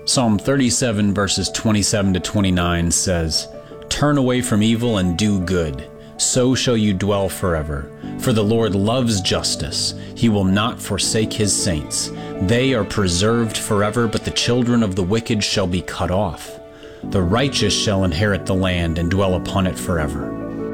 Psalm 37 verses 27 to 29 says, "Turn away from evil and do good. So shall you dwell forever. For the Lord loves justice. He will not forsake his saints. They are preserved forever, but the children of the wicked shall be cut off. The righteous shall inherit the land and dwell upon it forever."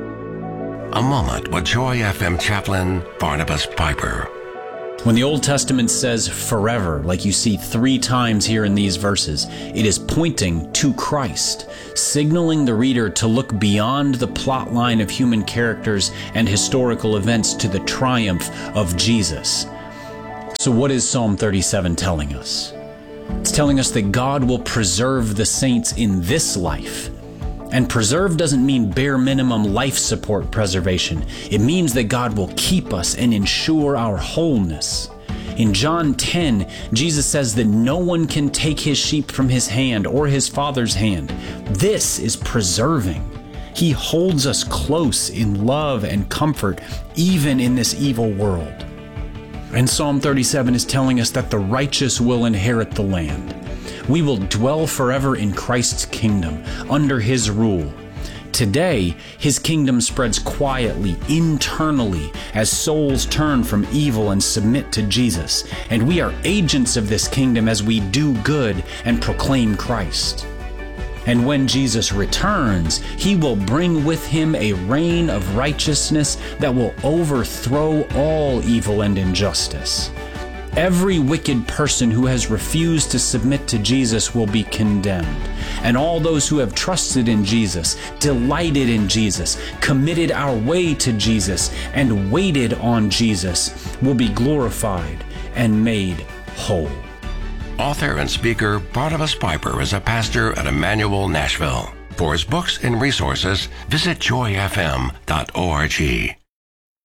A moment with Joy FM chaplain Barnabas Piper. When the Old Testament says forever, like you see 3 times here in these verses, it is pointing to Christ, signaling the reader to look beyond the plot line of human characters and historical events to the triumph of Jesus. So what is Psalm 37 telling us? It's telling us that God will preserve the saints in this life. And preserve doesn't mean bare minimum life support preservation. It means that God will keep us and ensure our wholeness. In John 10, Jesus says that no one can take his sheep from his hand or his Father's hand. This is preserving. He holds us close in love and comfort, even in this evil world. And Psalm 37 is telling us that the righteous will inherit the land. We will dwell forever in Christ's kingdom, under his rule. Today, his kingdom spreads quietly, internally, as souls turn from evil and submit to Jesus. And we are agents of this kingdom as we do good and proclaim Christ. And when Jesus returns, he will bring with him a reign of righteousness that will overthrow all evil and injustice. Every wicked person who has refused to submit to Jesus will be condemned. And all those who have trusted in Jesus, delighted in Jesus, committed our way to Jesus, and waited on Jesus will be glorified and made whole. Author and speaker Barnabas Piper is a pastor at Emmanuel, Nashville. For his books and resources, visit joyfm.org.